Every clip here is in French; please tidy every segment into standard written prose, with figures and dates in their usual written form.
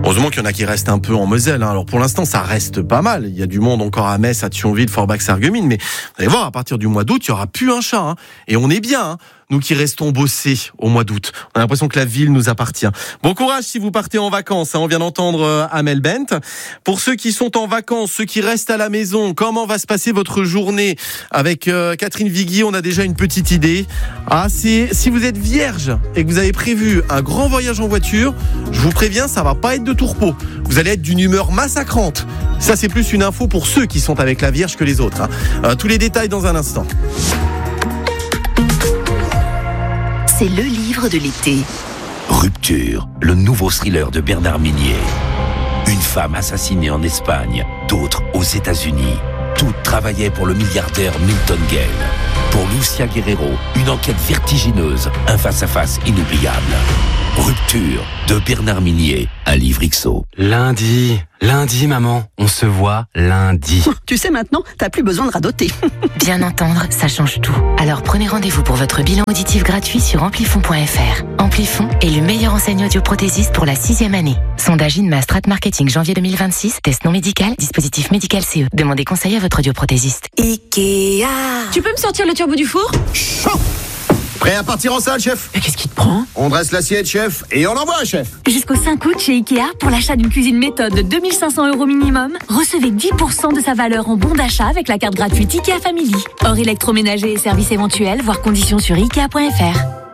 Heureusement qu'il y en a qui restent un peu en Moselle. Alors pour l'instant, ça reste pas mal. Il y a du monde encore à Metz, à Thionville, Forbach, Sarreguemines. Mais vous allez voir, à partir du mois d'août, il y aura plus un chat. Et on est bien, nous qui restons bosser au mois d'août. On a l'impression que la ville nous appartient. Bon courage si vous partez en vacances. On vient d'entendre Amel Bent. Pour ceux qui sont en vacances, ceux qui restent à la maison, comment va se passer votre journée? Avec Catherine Viguier, on a déjà une petite idée. C'est si vous êtes vierge et que vous avez prévu un grand voyage en voiture, je vous préviens, ça va pas être de tourpeau. Vous allez être d'une humeur massacrante. Ça, c'est plus une info pour ceux qui sont avec la Vierge que les autres. Tous les détails dans un instant. C'est le livre de l'été. Rupture, le nouveau thriller de Bernard Minier. Une femme assassinée en Espagne, d'autres aux États-Unis. Toutes travaillaient pour le milliardaire Milton Gale. Pour Lucia Guerrero, une enquête vertigineuse, un face-à-face inoubliable. Rupture de Bernard Minier, un livre XO. Lundi, maman, on se voit lundi. Tu sais maintenant, t'as plus besoin de radoter. Bien entendre, ça change tout. Alors prenez rendez-vous pour votre bilan auditif gratuit sur amplifon.fr. Amplifon est le meilleur enseignant audioprothésiste pour la 6e année. Sondage INMA Strat Marketing janvier 2026, test non médical, dispositif médical CE. Demandez conseil à votre audioprothésiste. Ikea. Tu peux me sortir le turbo du four ? Chaud. Prêt à partir en salle, chef? Mais qu'est-ce qui te prend ? On dresse l'assiette, chef, et on envoie, chef. Jusqu'au 5 août chez Ikea, pour l'achat d'une cuisine méthode de 2 500 € minimum, recevez 10% de sa valeur en bon d'achat avec la carte gratuite Ikea Family. Hors électroménager et services éventuels, voir conditions sur Ikea.fr.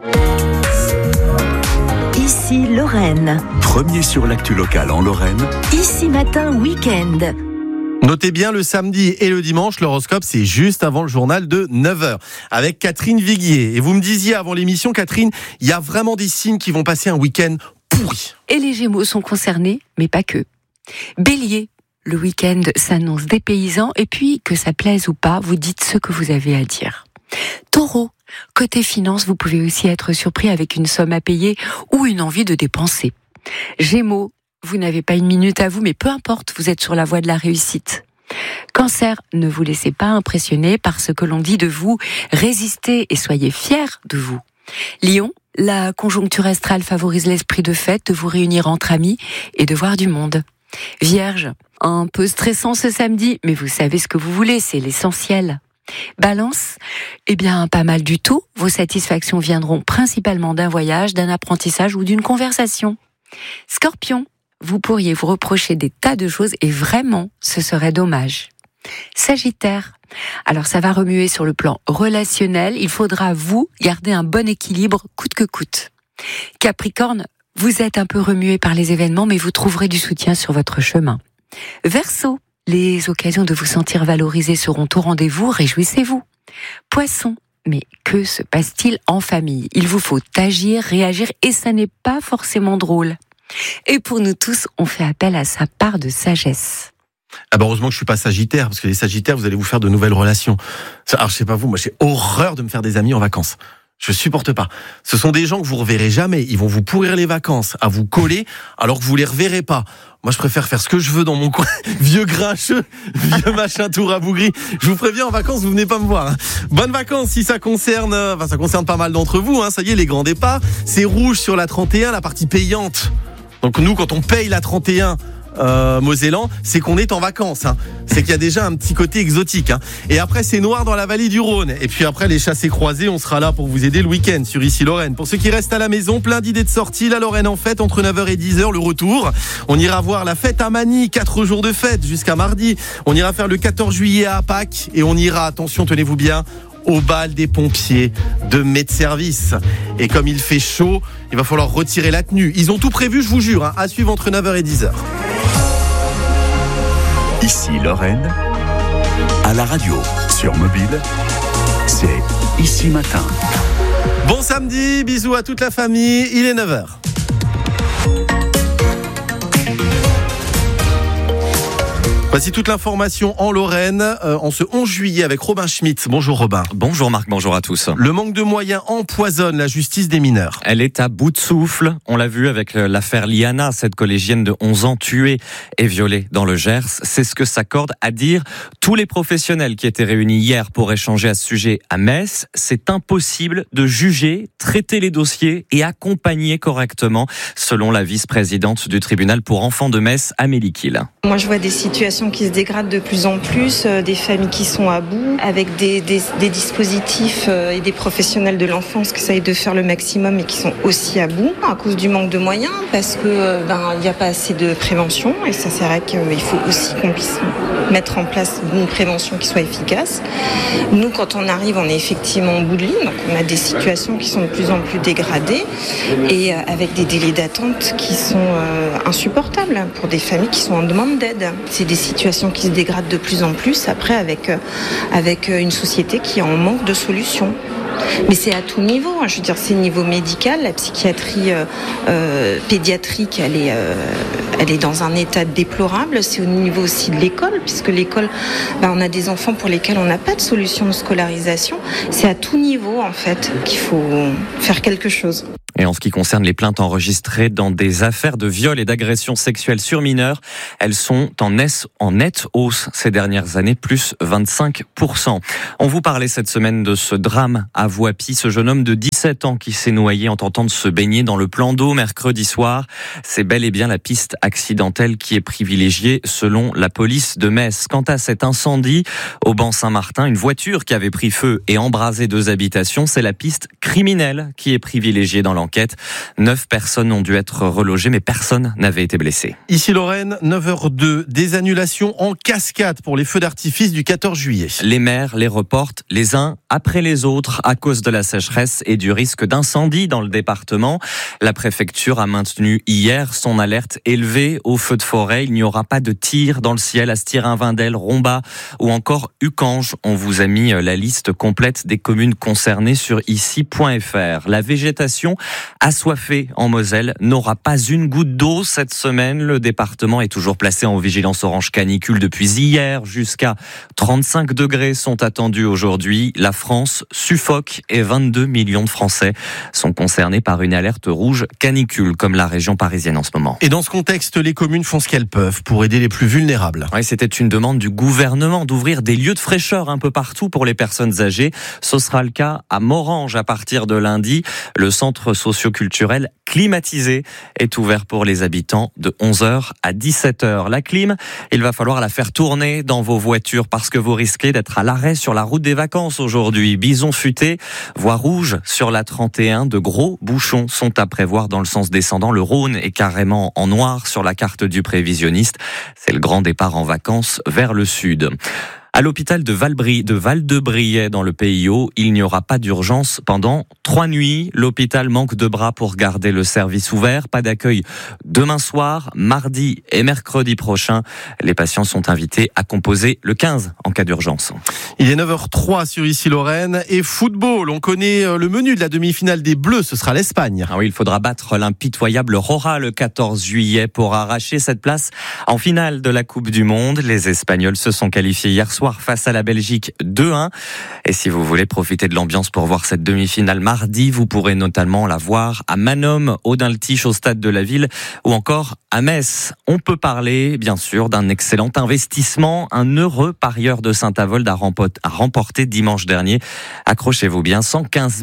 Ici Lorraine. Premier sur l'actu locale en Lorraine. Ici Matin Week-end. Notez bien, le samedi et le dimanche, l'horoscope, c'est juste avant le journal de 9h, avec Catherine Viguier. Et vous me disiez avant l'émission, Catherine, il y a vraiment des signes qui vont passer un week-end pourri. Et les Gémeaux sont concernés, mais pas que. Bélier, le week-end s'annonce dépaysant, et puis, que ça plaise ou pas, vous dites ce que vous avez à dire. Taureau, côté finance, vous pouvez aussi être surpris avec une somme à payer ou une envie de dépenser. Gémeaux, vous n'avez pas une minute à vous, mais peu importe, vous êtes sur la voie de la réussite. Cancer, ne vous laissez pas impressionner par ce que l'on dit de vous, résistez et soyez fiers de vous. Lion, la conjoncture astrale favorise l'esprit de fête, de vous réunir entre amis et de voir du monde. Vierge, un peu stressant ce samedi, mais vous savez ce que vous voulez, c'est l'essentiel. Balance, pas mal du tout, vos satisfactions viendront principalement d'un voyage, d'un apprentissage ou d'une conversation. Scorpion, vous pourriez vous reprocher des tas de choses et vraiment, ce serait dommage. Sagittaire, alors ça va remuer sur le plan relationnel, il faudra vous garder un bon équilibre coûte que coûte. Capricorne, vous êtes un peu remué par les événements, mais vous trouverez du soutien sur votre chemin. Verseau, les occasions de vous sentir valorisé seront au rendez-vous, réjouissez-vous. Poisson, mais que se passe-t-il en famille ? Il vous faut agir, réagir et ça n'est pas forcément drôle. Et pour nous tous, on fait appel à sa part de sagesse. Heureusement que je suis pas sagittaire, parce que les sagittaires, vous allez vous faire de nouvelles relations. Alors je sais pas vous, moi j'ai horreur de me faire des amis en vacances. Je supporte pas. Ce sont des gens que vous reverrez jamais. Ils vont vous pourrir les vacances, à vous coller, alors que vous les reverrez pas. Moi, je préfère faire ce que je veux dans mon coin. Vieux grincheux, vieux machin tout rabougri. Je vous préviens, en vacances, vous venez pas me voir. Bonnes vacances si ça concerne, ça concerne pas mal d'entre vous. Ça y est, les grands départs. C'est rouge sur la 31, la partie payante. Donc nous, quand on paye la 31, Mosellan, c'est qu'on est en vacances. C'est qu'il y a déjà un petit côté exotique. Et après, c'est noir dans la vallée du Rhône. Et puis après, les chassés croisés, on sera là pour vous aider le week-end sur Ici Lorraine. Pour ceux qui restent à la maison, plein d'idées de sortie. La Lorraine en fête entre 9h et 10h, le retour. On ira voir la fête à Manille, 4 jours de fête jusqu'à mardi. On ira faire le 14 juillet à Pâques. Et on ira, attention, tenez-vous bien, au bal des pompiers de Med-Service. Et comme il fait chaud, il va falloir retirer la tenue. Ils ont tout prévu, je vous jure, à suivre entre 9h et 10h. Ici Lorraine, à la radio, sur mobile, c'est Ici Matin. Bon samedi, bisous à toute la famille, il est 9h. Voici toute l'information en Lorraine en ce 11 juillet avec Robin Schmitz. Bonjour Robin. Bonjour Marc, bonjour à tous. Le manque de moyens empoisonne la justice des mineurs. Elle est à bout de souffle. On l'a vu avec l'affaire Liana, cette collégienne de 11 ans tuée et violée dans le Gers. C'est ce que s'accordent à dire tous les professionnels qui étaient réunis hier pour échanger à ce sujet à Metz. C'est impossible de juger, traiter les dossiers et accompagner correctement, selon la vice-présidente du tribunal pour enfants de Metz, Amélie Kiel. Moi, je vois des situations qui se dégradent de plus en plus, des familles qui sont à bout, avec des dispositifs et des professionnels de l'enfance qui essayent de faire le maximum et qui sont aussi à bout à cause du manque de moyens, parce que il n'y a pas assez de prévention, et ça c'est vrai qu'il faut aussi qu'on puisse mettre en place une prévention qui soit efficace. Nous, quand on arrive, on est effectivement au bout de ligne, donc on a des situations qui sont de plus en plus dégradées et avec des délais d'attente qui sont insupportables pour des familles qui sont en demande d'aide. C'est des situations qui se dégradent de plus en plus après avec une société qui est en manque de solutions. Mais c'est à tout niveau, je veux dire, c'est niveau médical, la psychiatrie pédiatrique, elle est dans un état déplorable. C'est au niveau aussi de l'école, puisque l'école, on a des enfants pour lesquels on n'a pas de solution de scolarisation. C'est à tout niveau, en fait, qu'il faut faire quelque chose. Et en ce qui concerne les plaintes enregistrées dans des affaires de viol et d'agression sexuelle sur mineurs, elles sont en nette hausse ces dernières années, plus 25%. On vous parlait cette semaine de ce drame à Voipy, ce jeune homme de 17 ans qui s'est noyé en tentant de se baigner dans le plan d'eau mercredi soir. C'est bel et bien la piste accidentelle qui est privilégiée selon la police de Metz. Quant à cet incendie au banc Saint-Martin, une voiture qui avait pris feu et embrasé 2 habitations, c'est la piste criminelle qui est privilégiée dans l'enquête. 9 personnes ont dû être relogées, mais personne n'avait été blessé. Ici Lorraine, 9h02, des annulations en cascade pour les feux d'artifice du 14 juillet. Les maires les reportent les uns après les autres à cause de la sécheresse et du risque d'incendie dans le département. La préfecture a maintenu hier son alerte élevée aux feux de forêt. Il n'y aura pas de tir dans le ciel à Stirin-Vindel, Romba ou encore Ucange. On vous a mis la liste complète des communes concernées sur ici.fr. La végétation assoiffée en Moselle n'aura pas une goutte d'eau cette semaine. Le département est toujours placé en vigilance orange canicule depuis hier. Jusqu'à 35 degrés sont attendus aujourd'hui. La France suffoque et 22 millions de Français sont concernés par une alerte rouge canicule, comme la région parisienne en ce moment. Et dans ce contexte, les communes font ce qu'elles peuvent pour aider les plus vulnérables. Oui, c'était une demande du gouvernement d'ouvrir des lieux de fraîcheur un peu partout pour les personnes âgées. Ce sera le cas à Morhange à partir de lundi. Le centre socio-culturel climatisé est ouvert pour les habitants de 11h à 17h. La clim, il va falloir la faire tourner dans vos voitures parce que vous risquez d'être à l'arrêt sur la route des vacances aujourd'hui. Bison futé, voie rouge sur la 31. De gros bouchons sont à prévoir dans le sens descendant. Le Rhône est carrément en noir sur la carte du prévisionniste. C'est le grand départ en vacances vers le sud. À l'hôpital de Val-de-Briey dans le Pays Haut, il n'y aura pas d'urgence pendant 3 nuits. L'hôpital manque de bras pour garder le service ouvert. Pas d'accueil demain soir, mardi et mercredi prochain. Les patients sont invités à composer le 15 en cas d'urgence. Il est 9h03 sur Ici Lorraine et football. On connaît le menu de la demi-finale des Bleus. Ce sera l'Espagne. Ah oui, il faudra battre l'impitoyable Rora le 14 juillet pour arracher cette place en finale de la Coupe du Monde. Les Espagnols se sont qualifiés hier soir face à la Belgique 2-1. Et si vous voulez profiter de l'ambiance pour voir cette demi-finale mardi, vous pourrez notamment la voir à Manom, Audin-le-Tiche au stade de la Ville ou encore à Metz. On peut parler, bien sûr, d'un excellent investissement. Un heureux parieur de Saint-Avold a remporté dimanche dernier, accrochez-vous bien, 115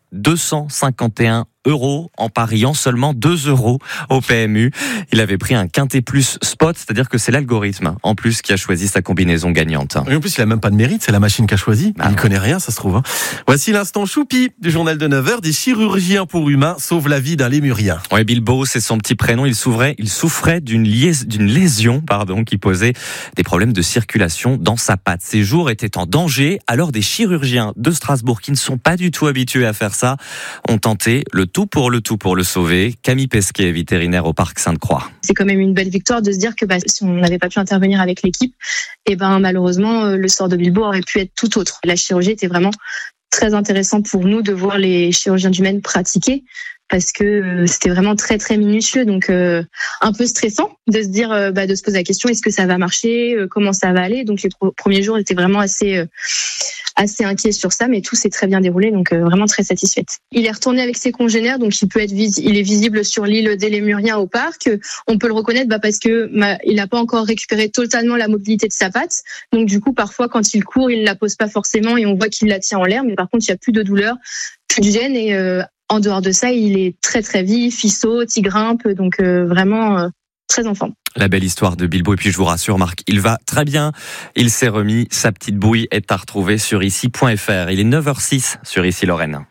251 € en pariant seulement 2 € au PMU. Il avait pris un quintet plus spot, c'est-à-dire que c'est l'algorithme en plus qui a choisi sa combinaison gagnante. Et en plus, il a même pas de mérite, c'est la machine qui a choisi. Il ne connaît rien, ça se trouve. Voici l'instant choupi du journal de 9h. Des chirurgiens pour humains sauvent la vie d'un lémurien. Ouais, Bilbo, c'est son petit prénom. Il souffrait d'une lésion, qui posait des problèmes de circulation dans sa patte. Ses jours étaient en danger. Alors des chirurgiens de Strasbourg qui ne sont pas du tout habitués à faire ça ont tenté le tout pour le sauver. Camille Pesquet, vétérinaire au parc Sainte-Croix. C'est quand même une belle victoire de se dire que si on n'avait pas pu intervenir avec l'équipe, malheureusement le sort de Bilbo aurait pu être tout autre. La chirurgie était vraiment très intéressant pour nous de voir les chirurgiens du Maine pratiquer. parce que c'était vraiment très très minutieux, donc un peu stressant de se dire, de se poser la question, est-ce que ça va marcher, comment ça va aller. Donc les premiers jours étaient vraiment assez inquiet sur ça, mais tout s'est très bien déroulé, donc vraiment très satisfaite. Il est retourné avec ses congénères, donc il est visible sur l'île des Lémuriens au parc. On peut le reconnaître parce que il n'a pas encore récupéré totalement la mobilité de sa patte, donc du coup parfois quand il court, il ne la pose pas forcément et on voit qu'il la tient en l'air, mais par contre il n'y a plus de douleur, plus de gêne, et en dehors de ça, il est très très vif, il saute, il grimpe, donc vraiment très en forme. La belle histoire de Bilbo, et puis je vous rassure Marc, il va très bien, il s'est remis, sa petite bouille est à retrouver sur ici.fr. Il est 9h06 sur Ici Lorraine.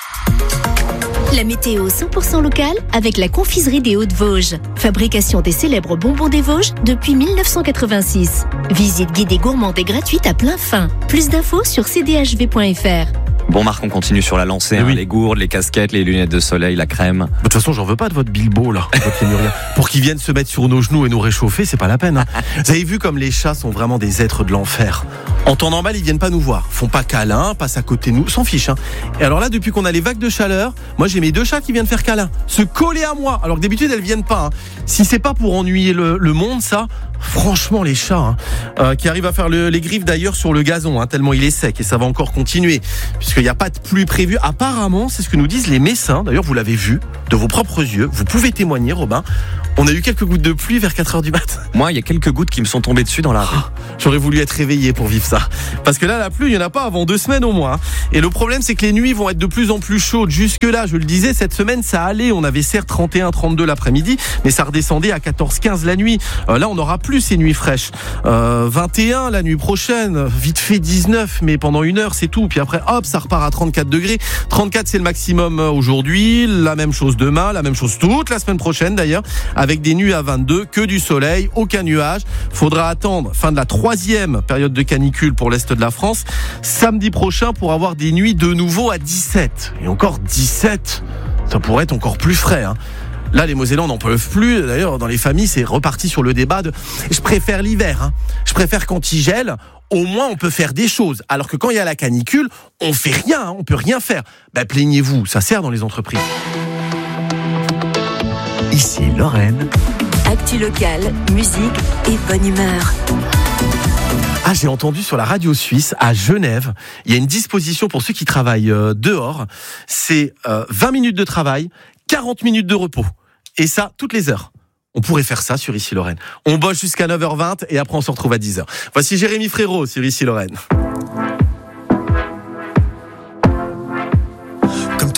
La météo 100% locale avec la confiserie des Hauts-de-Vosges. Fabrication des célèbres bonbons des Vosges depuis 1986. Visite guidée gourmande et gratuite à plein fin. Plus d'infos sur cdhv.fr. Bon Marc, on continue sur la lancée, oui. Les gourdes, les casquettes, les lunettes de soleil, la crème. De toute façon, j'en veux pas de votre Bilbo là, votre Lémurien. Pour qu'ils viennent se mettre sur nos genoux et nous réchauffer, c'est pas la peine. Hein. Vous avez vu comme les chats sont vraiment des êtres de l'enfer. En temps normal, ils viennent pas nous voir, font pas câlin, passent à côté de nous, s'en fichent. Hein. Et alors là, depuis qu'on a les vagues de chaleur, moi j'ai mes 2 chats qui viennent faire câlin, se coller à moi. Alors que d'habitude elles viennent pas. Hein. Si c'est pas pour ennuyer le monde, ça. Franchement, les chats qui arrivent à faire les griffes d'ailleurs sur le gazon, tellement il est sec, et ça va encore continuer puisqu'il n'y a pas de pluie prévue. Apparemment, c'est ce que nous disent les Messins. D'ailleurs, vous l'avez vu de vos propres yeux. Vous pouvez témoigner, Robin. On a eu quelques gouttes de pluie vers 4h du mat. Moi, il y a quelques gouttes qui me sont tombées dessus dans la rue. J'aurais voulu être réveillé pour vivre ça. Parce que là, la pluie, il n'y en a pas avant 2 semaines au moins. Et le problème, c'est que les nuits vont être de plus en plus chaudes. Jusque-là, je le disais, cette semaine, ça allait. On avait certes 31, 32 l'après-midi, mais ça redescendait à 14, 15 la nuit. Là, on n'aura plus ces nuits fraîches. 21 la nuit prochaine, vite fait 19, mais pendant 1 heure, c'est tout. Puis après, hop, ça repart à 34 degrés. 34, c'est le maximum aujourd'hui. La même chose demain, la même chose toute la semaine prochaine d'ailleurs, avec des nuits à 22, que du soleil, aucun nuage. Faudra attendre fin de la 3e période de canicule pour l'Est de la France, samedi prochain, pour avoir des nuits de nouveau à 17. Et encore 17, ça pourrait être encore plus frais, hein. Là, les Mosellans n'en peuvent plus. D'ailleurs, dans les familles, c'est reparti sur le débat de « je préfère l'hiver, hein. Je préfère quand il gèle, au moins on peut faire des choses. Alors que quand il y a la canicule, on fait rien, hein. On peut rien faire. » Plaignez-vous, ça sert dans les entreprises. Ici Lorraine. Actu locale, musique et bonne humeur. Ah, j'ai entendu sur la radio suisse, à Genève, il y a une disposition pour ceux qui travaillent dehors. C'est 20 minutes de travail, 40 minutes de repos. Et ça, toutes les heures. On pourrait faire ça sur Ici Lorraine. On bosse jusqu'à 9h20 et après on se retrouve à 10h. Voici Jérémy Frérot sur Ici Lorraine.